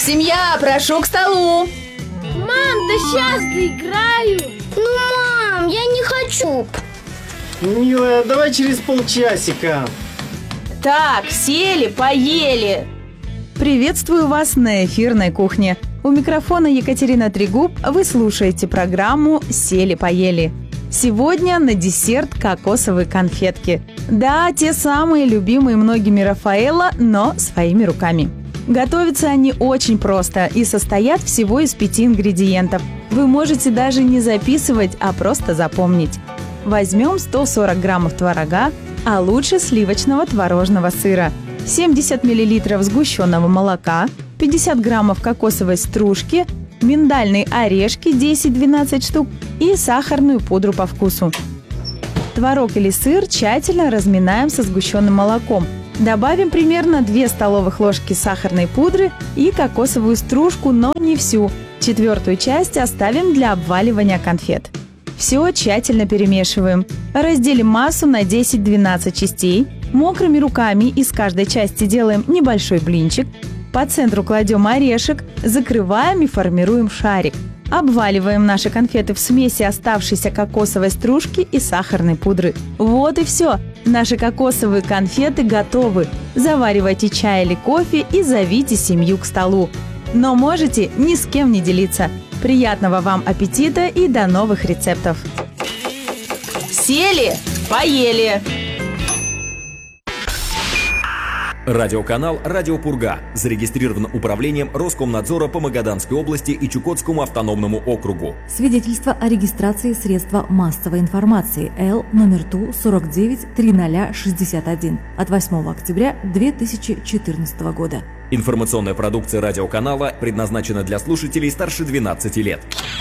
Семья, прошу к столу. Мам, да сейчас доиграю. Мам, я не хочу. Милая, давай через полчасика. Так, сели, поели. Приветствую вас на эфирной кухне. У микрофона Екатерина Трегуб. Вы слушаете программу «Сели-поели». Сегодня на десерт кокосовые конфетки. Да, те самые любимые многими Рафаэлло, но своими руками. Готовятся они очень просто и состоят всего из 5 ингредиентов. Вы можете даже не записывать, а просто запомнить. Возьмем 140 граммов творога, а лучше сливочного творожного сыра, 70 мл сгущенного молока, 50 граммов кокосовой стружки, миндальные орешки 10-12 штук и сахарную пудру по вкусу. Творог или сыр тщательно разминаем со сгущенным молоком. Добавим примерно 2 столовых ложки сахарной пудры и кокосовую стружку, но не всю. 1/4 часть оставим для обваливания конфет. Все тщательно перемешиваем. Разделим массу на 10-12 частей. Мокрыми руками из каждой части делаем небольшой блинчик. По центру кладем орешек, закрываем и формируем шарик. Обваливаем наши конфеты в смеси оставшейся кокосовой стружки и сахарной пудры. Вот и все. Наши кокосовые конфеты готовы. Заваривайте чай или кофе и зовите семью к столу. Но можете ни с кем не делиться. Приятного вам аппетита и до новых рецептов. Сели, поели. Радиоканал «Радио Пурга» зарегистрирован управлением Роскомнадзора по Магаданской области и Чукотскому автономному округу. Свидетельство о регистрации средства массовой информации Л номер ТУ 493061 от 8 октября 2014 года. Информационная продукция радиоканала предназначена для слушателей старше 12 лет.